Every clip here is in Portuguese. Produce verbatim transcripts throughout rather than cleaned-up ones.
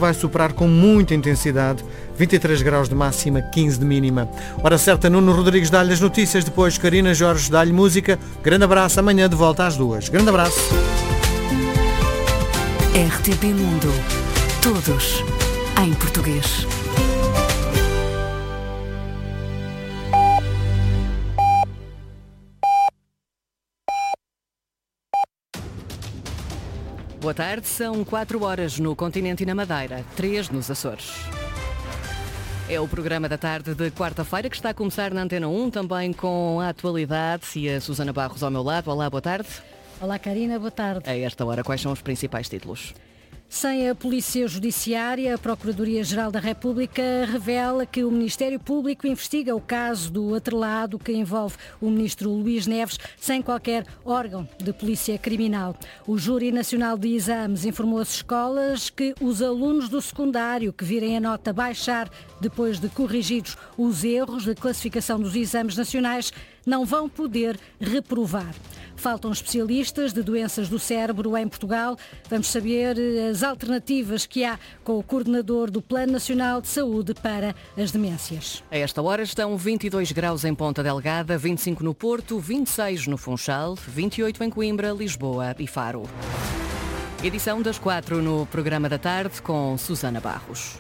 vai superar com muita intensidade, vinte e três graus de máxima, quinze de mínima. Hora certa, Nuno Rodrigues dá-lhe as notícias, depois Carina Jorge dá-lhe música. Grande abraço, amanhã de volta às duas. Grande abraço. R T P Mundo. Todos em português. Boa tarde, são quatro horas no continente e na Madeira, três nos Açores. É o programa da tarde de quarta-feira que está a começar na Antena um, também com a atualidade e a Susana Barros ao meu lado. Olá, boa tarde. Olá, Karina, boa tarde. A esta hora, quais são os principais títulos? Sem a Polícia Judiciária, a Procuradoria-Geral da República revela que o Ministério Público investiga o caso do atrelado que envolve o ministro Luís Neves sem qualquer órgão de polícia criminal. O Júri Nacional de Exames informou as escolas que os alunos do secundário que virem a nota baixar depois de corrigidos os erros de classificação dos exames nacionais não vão poder reprovar. Faltam especialistas de doenças do cérebro em Portugal. Vamos saber as alternativas que há com o coordenador do Plano Nacional de Saúde para as demências. A esta hora estão vinte e dois graus em Ponta Delgada, vinte e cinco no Porto, vinte e seis no Funchal, vinte e oito em Coimbra, Lisboa e Faro. Edição das quatro no programa da tarde com Susana Barros.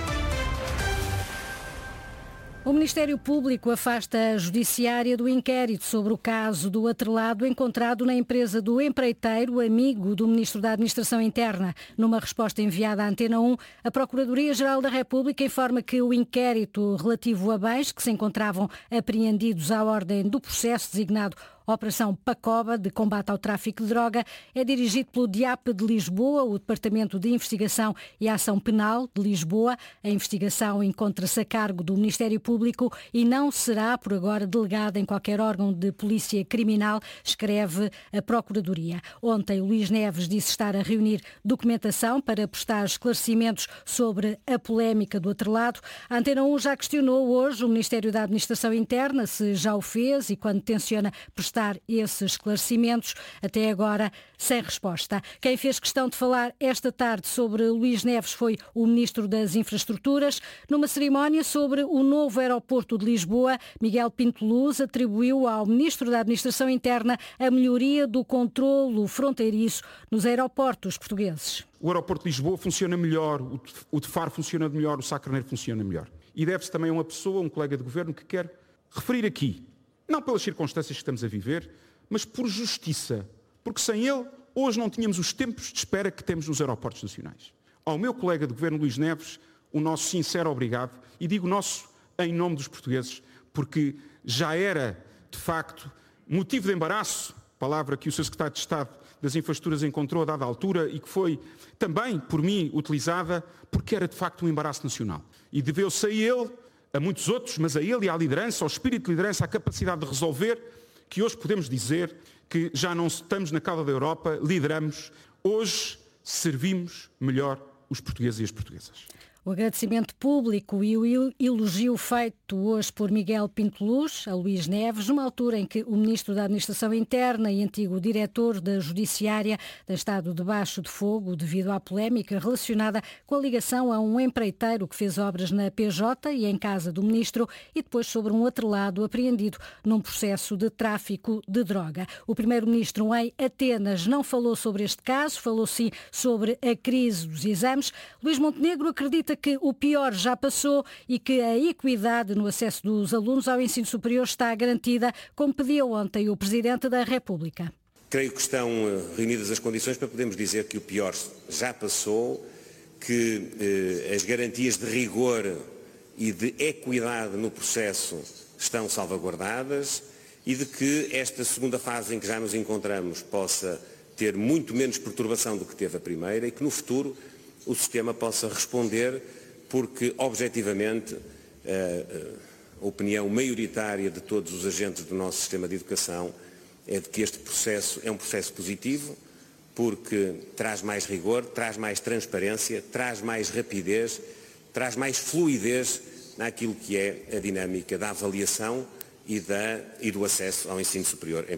O Ministério Público afasta a Judiciária do inquérito sobre o caso do atrelado encontrado na empresa do empreiteiro, amigo do Ministro da Administração Interna. Numa resposta enviada à Antena um, a Procuradoria-Geral da República informa que o inquérito relativo a bens que se encontravam apreendidos à ordem do processo designado Operação Pacoba, de combate ao tráfico de droga, é dirigido pelo D I A P de Lisboa, o Departamento de Investigação e Ação Penal de Lisboa. A investigação encontra-se a cargo do Ministério Público e não será, por agora, delegada em qualquer órgão de polícia criminal, escreve a Procuradoria. Ontem, Luís Neves disse estar a reunir documentação para prestar esclarecimentos sobre a polémica do atrelado. A Antena um já questionou hoje o Ministério da Administração Interna se já o fez e quando tenciona prestar esses esclarecimentos, até agora sem resposta. Quem fez questão de falar esta tarde sobre Luís Neves foi o Ministro das Infraestruturas. Numa cerimónia sobre o novo aeroporto de Lisboa, Miguel Pinto Luz atribuiu ao Ministro da Administração Interna a melhoria do controlo fronteiriço nos aeroportos portugueses. O aeroporto de Lisboa funciona melhor, o de Faro funciona melhor, o Sá Carneiro funciona melhor. E deve-se também a uma pessoa, um colega de governo, que quer referir aqui, não pelas circunstâncias que estamos a viver, mas por justiça. Porque sem ele, hoje não tínhamos os tempos de espera que temos nos aeroportos nacionais. Ao meu colega de governo, Luís Neves, o nosso sincero obrigado, e digo nosso em nome dos portugueses, porque já era, de facto, motivo de embaraço, palavra que o seu secretário de Estado das Infraestruturas encontrou a dada altura e que foi também, por mim, utilizada, porque era, de facto, um embaraço nacional. E deveu-se a ele, a muitos outros, mas a ele e à liderança, ao espírito de liderança, à capacidade de resolver, que hoje podemos dizer que já não estamos na cauda da Europa, lideramos, hoje servimos melhor os portugueses e as portuguesas. O agradecimento público e o elogio feito hoje por Miguel Pinto Luz a Luís Neves, numa altura em que o Ministro da Administração Interna e antigo Diretor da Judiciária tem estado debaixo de fogo devido à polémica relacionada com a ligação a um empreiteiro que fez obras na P J e em casa do Ministro e depois sobre um atrelado apreendido num processo de tráfico de droga. O Primeiro-Ministro em Atenas não falou sobre este caso, falou sim sobre a crise dos exames. Luís Montenegro acredita que o pior já passou e que a equidade no acesso dos alunos ao ensino superior está garantida, como pediu ontem o Presidente da República. Creio que estão reunidas as condições para podermos dizer que o pior já passou, que eh, as garantias de rigor e de equidade no processo estão salvaguardadas e de que esta segunda fase em que já nos encontramos possa ter muito menos perturbação do que teve a primeira e que no futuro o sistema possa responder, porque, objetivamente, a opinião maioritária de todos os agentes do nosso sistema de educação é de que este processo é um processo positivo, porque traz mais rigor, traz mais transparência, traz mais rapidez, traz mais fluidez naquilo que é a dinâmica da avaliação e, da, e do acesso ao ensino superior em Portugal.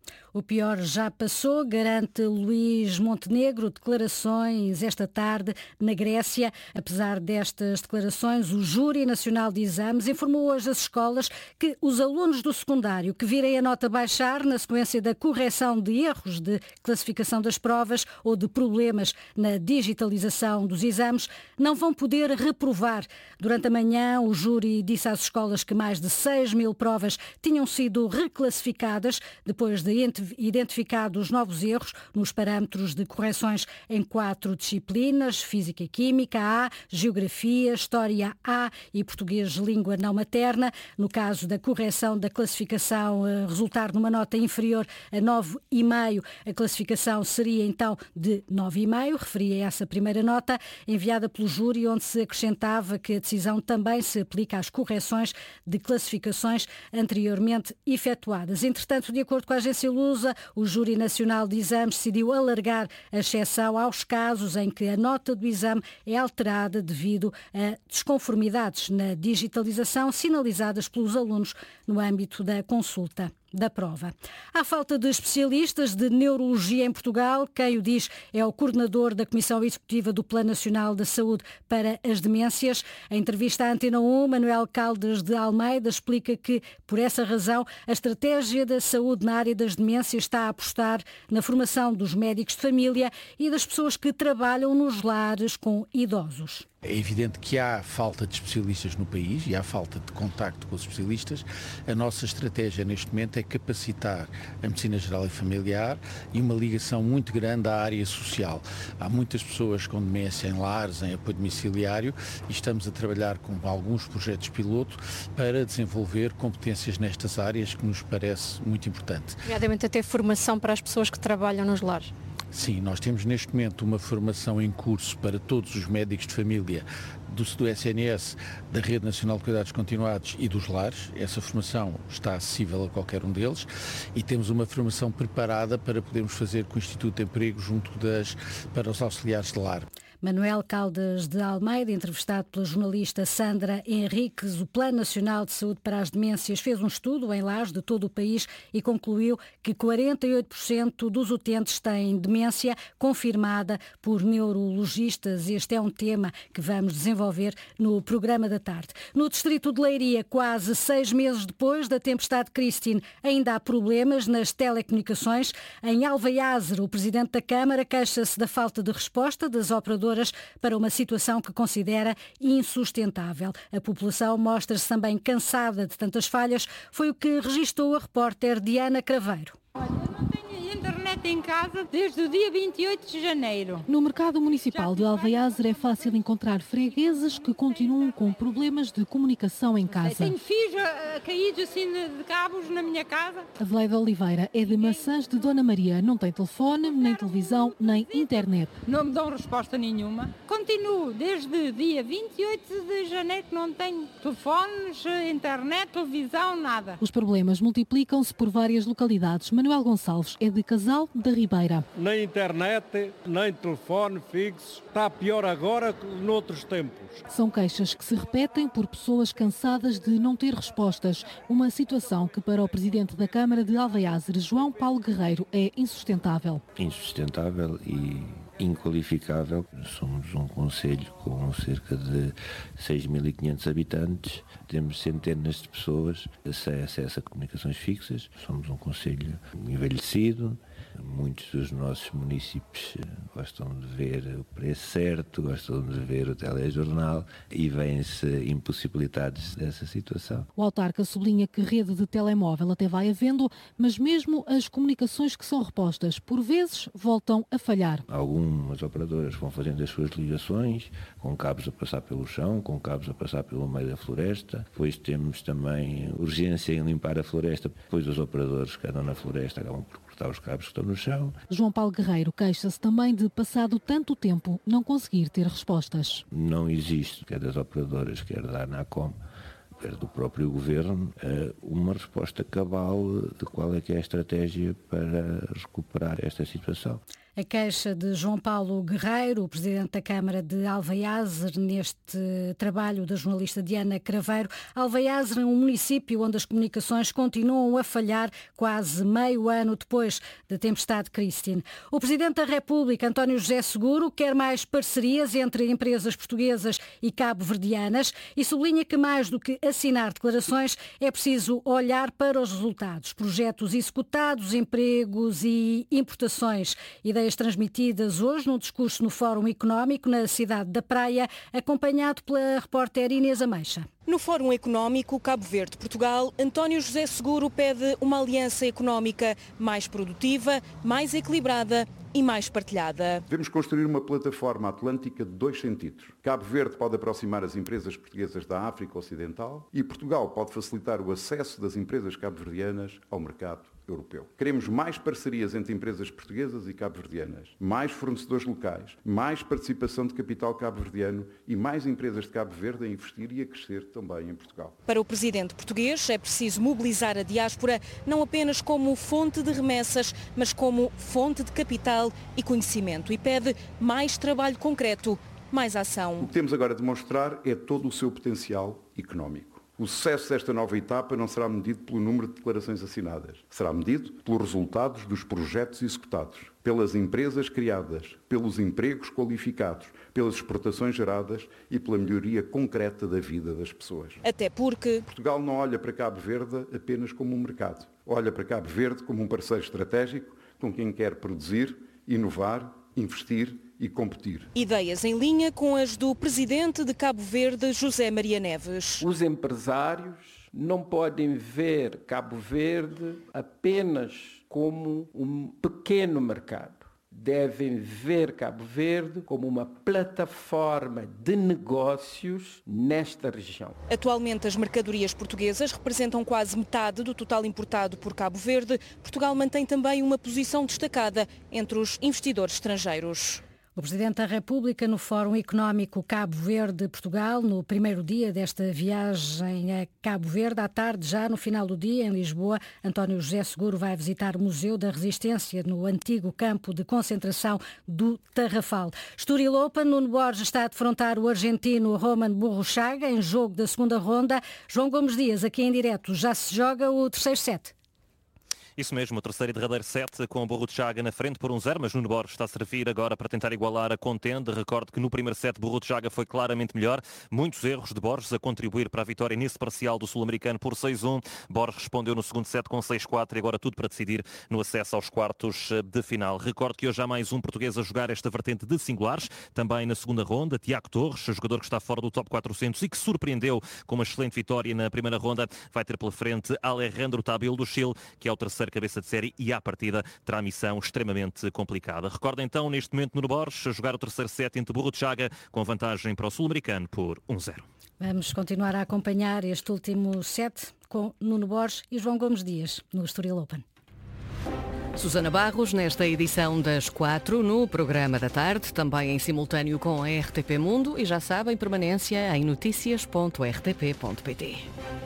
O pior já passou, garante Luís Montenegro, declarações esta tarde na Grécia. Apesar destas declarações, o Júri Nacional de Exames informou hoje às escolas que os alunos do secundário que virem a nota baixar na sequência da correção de erros de classificação das provas ou de problemas na digitalização dos exames não vão poder reprovar. Durante a manhã, o júri disse às escolas que mais de seis mil provas tinham sido reclassificadas depois de identificados novos erros nos parâmetros de correções em quatro disciplinas: Física e Química A, Geografia, História A e Português Língua Não Materna. No caso da correção da classificação resultar numa nota inferior a nove vírgula cinco, a classificação seria então de nove vírgula cinco, referia essa primeira nota enviada pelo júri, onde se acrescentava que a decisão também se aplica às correções de classificações anteriormente efetuadas. Entretanto, de acordo com a agência Lusa, o Júri Nacional de Exames decidiu alargar a exceção aos casos em que a nota do exame é alterada devido a desconformidades na digitalização sinalizadas pelos alunos no âmbito da consulta da prova. Há falta de especialistas de neurologia em Portugal. Quem o diz é o coordenador da Comissão Executiva do Plano Nacional da Saúde para as Demências. Em entrevista à Antena um, Manuel Caldas de Almeida explica que, por essa razão, a estratégia da saúde na área das demências está a apostar na formação dos médicos de família e das pessoas que trabalham nos lares com idosos. É evidente que há falta de especialistas no país e há falta de contacto com os especialistas. A nossa estratégia neste momento é capacitar a medicina geral e familiar e uma ligação muito grande à área social. Há muitas pessoas com demência em lares, em apoio domiciliário, e estamos a trabalhar com alguns projetos piloto para desenvolver competências nestas áreas, que nos parece muito importante. Nomeadamente até formação para as pessoas que trabalham nos lares. Sim, nós temos neste momento uma formação em curso para todos os médicos de família do, do S N S, da Rede Nacional de Cuidados Continuados e dos lares. Essa formação está acessível a qualquer um deles e temos uma formação preparada para podermos fazer com o Instituto de Emprego junto das, para os auxiliares de lar. Manuel Caldas de Almeida, entrevistado pela jornalista Sandra Henriques. O Plano Nacional de Saúde para as Demências fez um estudo em lares de todo o país e concluiu que quarenta e oito por cento dos utentes têm demência confirmada por neurologistas. Este é um tema que vamos desenvolver no programa da tarde. No distrito de Leiria, quase seis meses depois da tempestade Christine, ainda há problemas nas telecomunicações. Em Alvaiazer, o presidente da Câmara queixa-se da falta de resposta das operadoras para uma situação que considera insustentável. A população mostra-se também cansada de tantas falhas. Foi o que registou a repórter Diana Craveiro. Olha, eu não tenho internet em casa desde o dia vinte e oito de janeiro. No mercado municipal de Alvaiazer é fácil encontrar freguesas que continuam com problemas de comunicação em casa. Tenho fios uh, caídos assim de cabos na minha casa. Adelaide Oliveira é de Maçãs de Dona Maria. Não tem telefone, nem televisão, nem internet. Não me dão resposta nenhuma. Continuo desde dia vinte e oito de janeiro que não tenho telefones, internet, televisão, nada. Os problemas multiplicam-se por várias localidades. Manuel Gonçalves é de Casal da Ribeira. Nem internet, nem telefone fixo. Está pior agora que noutros tempos. São queixas que se repetem por pessoas cansadas de não ter respostas. Uma situação que para o presidente da Câmara de Alvaiazer, João Paulo Guerreiro, é insustentável. Insustentável e inqualificável. Somos um concelho com cerca de seis mil e quinhentos habitantes, temos centenas de pessoas sem acesso a comunicações fixas, somos um concelho envelhecido, muitos dos nossos municípios gostam de ver o preço certo, gostam de ver o telejornal e vêm-se impossibilitados dessa situação. O autarca sublinha que rede de telemóvel até vai havendo, mas mesmo as comunicações que são repostas, por vezes, voltam a falhar. Algumas operadoras vão fazendo as suas ligações, com cabos a passar pelo chão, com cabos a passar pelo meio da floresta. Depois temos também urgência em limpar a floresta, depois os operadores que andam na floresta acabam por cortar os cabos que estão no chão. João Paulo Guerreiro queixa-se também de, passado tanto tempo, não conseguir ter respostas. Não existe, quer das operadoras, quer da ANACOM, quer do próprio Governo, uma resposta cabal de qual é que é a estratégia para recuperar esta situação. A queixa de João Paulo Guerreiro, o presidente da Câmara de Alveiazer, neste trabalho da jornalista Diana Craveiro. Alveiazer é um município onde as comunicações continuam a falhar quase meio ano depois da tempestade Christine. O presidente da República, António José Seguro, quer mais parcerias entre empresas portuguesas e cabo-verdianas e sublinha que mais do que assinar declarações é preciso olhar para os resultados. Projetos executados, empregos e importações. Ideias transmitidas hoje num discurso no Fórum Económico na cidade da Praia, acompanhado pela repórter Inês Ameixa. No Fórum Económico Cabo Verde-Portugal, António José Seguro pede uma aliança económica mais produtiva, mais equilibrada e mais partilhada. Devemos construir uma plataforma atlântica de dois sentidos. Cabo Verde pode aproximar as empresas portuguesas da África Ocidental e Portugal pode facilitar o acesso das empresas cabo-verdianas ao mercado europeu. Queremos mais parcerias entre empresas portuguesas e cabo-verdianas, mais fornecedores locais, mais participação de capital cabo-verdiano e mais empresas de Cabo Verde a investir e a crescer também em Portugal. Para o presidente português é preciso mobilizar a diáspora não apenas como fonte de remessas, mas como fonte de capital e conhecimento, e pede mais trabalho concreto, mais ação. O que temos agora de mostrar é todo o seu potencial económico. O sucesso desta nova etapa não será medido pelo número de declarações assinadas. Será medido pelos resultados dos projetos executados, pelas empresas criadas, pelos empregos qualificados, pelas exportações geradas e pela melhoria concreta da vida das pessoas. Até porque Portugal não olha para Cabo Verde apenas como um mercado. Olha para Cabo Verde como um parceiro estratégico com quem quer produzir, inovar, investir e competir. Ideias em linha com as do presidente de Cabo Verde, José Maria Neves. Os empresários não podem ver Cabo Verde apenas como um pequeno mercado. Devem ver Cabo Verde como uma plataforma de negócios nesta região. Atualmente as mercadorias portuguesas representam quase metade do total importado por Cabo Verde. Portugal mantém também uma posição destacada entre os investidores estrangeiros. O Presidente da República no Fórum Económico Cabo Verde-Portugal, no primeiro dia desta viagem a Cabo Verde. À tarde, já no final do dia, em Lisboa, António José Seguro vai visitar o Museu da Resistência no antigo campo de concentração do Tarrafal. Estoril Open, Nuno Borges está a defrontar o argentino Roman Burruchaga em jogo da segunda ronda. João Gomes Dias, aqui em direto, já se joga o terceiro set. Isso mesmo, o terceiro e derradeiro set com o Burruchaga na frente por um zero, mas Nuno Borges está a servir agora para tentar igualar a contenda. Recordo que no primeiro set Burruchaga foi claramente melhor. Muitos erros de Borges a contribuir para a vitória nesse parcial do sul-americano por seis a um. Borges respondeu no segundo set com seis a quatro e agora tudo para decidir no acesso aos quartos de final. Recordo que hoje há mais um português a jogar esta vertente de singulares. Também na segunda ronda, Tiago Torres, jogador que está fora do top quatrocentos e que surpreendeu com uma excelente vitória na primeira ronda, vai ter pela frente Alejandro Tabil do Chile, que é o terceiro cabeça de série e à partida terá a missão extremamente complicada. Recorda então neste momento Nuno Borges a jogar o terceiro set entre Burruchaga com vantagem para o sul-americano por um a zero. Vamos continuar a acompanhar este último set com Nuno Borges e João Gomes Dias no Estoril Open. Susana Barros, nesta edição das quatro, no programa da tarde, também em simultâneo com a R T P Mundo e já sabem, permanência em notícias ponto r t p ponto p t.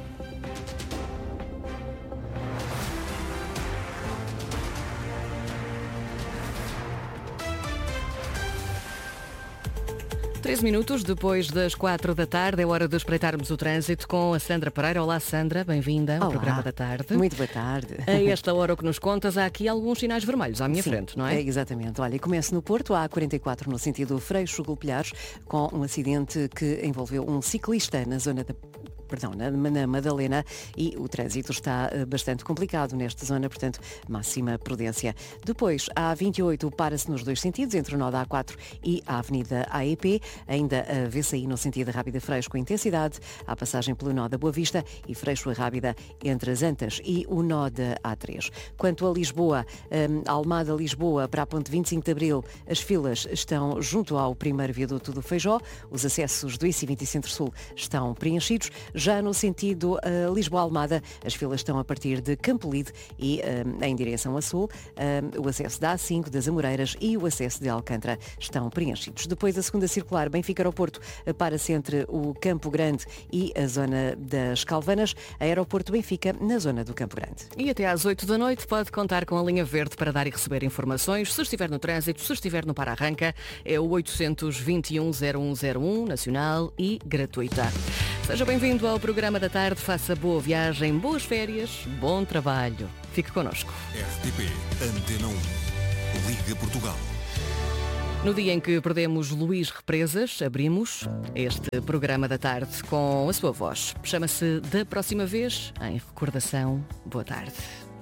Três minutos depois das quatro da tarde, é hora de espreitarmos o trânsito com a Sandra Pereira. Olá, Sandra, bem-vinda ao Olá. programa da tarde. Muito boa tarde. A esta hora, o que nos contas, há aqui alguns sinais vermelhos à minha Sim, frente, não é? é? Exatamente. Olha, começo no Porto, a A quarenta e quatro no sentido Freixo-Golpilhares, com um acidente que envolveu um ciclista na zona da... Perdão, na, na Madalena, e o trânsito está uh, bastante complicado nesta zona, portanto, máxima prudência. Depois, a A vinte e oito para-se nos dois sentidos, entre o nó da A quatro e a Avenida A E P, ainda a vê-se aí no sentido Rábida Freixo com intensidade, a passagem pelo nó da Boa Vista e Freixo a Rábida entre as Antas e o nó da A três. Quanto a Lisboa, um, Almada-Lisboa para a ponte vinte e cinco de Abril, as filas estão junto ao primeiro viaduto do Feijó, os acessos do I C vinte Centro-Sul estão preenchidos. Já no sentido uh, Lisboa-Almada, as filas estão a partir de Campolide e uh, em direção a sul. Uh, o acesso da A cinco, das Amoreiras e o acesso de Alcântara estão preenchidos. Depois a segunda circular, Benfica-Aeroporto, uh, para-se entre o Campo Grande e a zona das Calvanas. Aeroporto Benfica, na zona do Campo Grande. E até às oito da noite pode contar com a linha verde para dar e receber informações. Se estiver no trânsito, se estiver no para-arranca, é o oitocentos e vinte e um, zero um zero um, nacional e gratuita. Seja bem-vindo ao programa da tarde, faça boa viagem, boas férias, bom trabalho. Fique connosco. R T P Antena um, Liga Portugal. No dia em que perdemos Luís Represas, abrimos este programa da tarde com a sua voz. Chama-se Da Próxima Vez, em recordação. Boa tarde.